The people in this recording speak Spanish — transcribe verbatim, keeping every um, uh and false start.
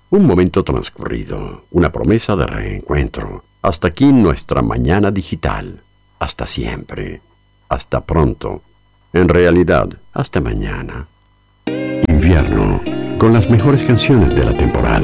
Un momento transcurrido, una promesa de reencuentro. Hasta aquí nuestra mañana digital. Hasta siempre. Hasta pronto. En realidad, hasta mañana. Invierno, con las mejores canciones de la temporada.